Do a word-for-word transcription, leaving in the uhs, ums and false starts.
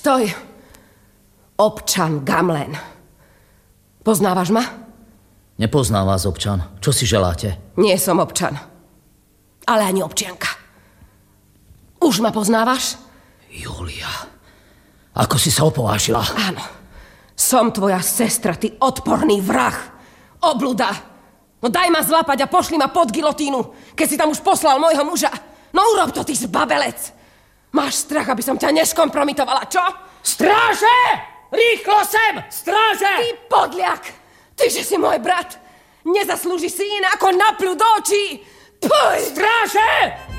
Stoj. Občan Gamlen. Poznávaš ma? Nepoznám vás, občan. Čo si želáte? Nie som občan. Ale ani občianka. Už ma poznávaš? Julia, ako si sa opovážila? Áno. Som tvoja sestra, ty odporný vrah. Obluda. No daj ma zlapať a pošli ma pod gilotínu, keď si tam už poslal môjho muža. No urob to, ty zbabelec. Máš strach, aby som ťa neskompromitovala, čo? Stráže! Rýchlo sem! Stráže! Ty podliak! Ty, že si môj brat! Nezaslúžiš si iné ako napľu do očí! Puj! Stráže!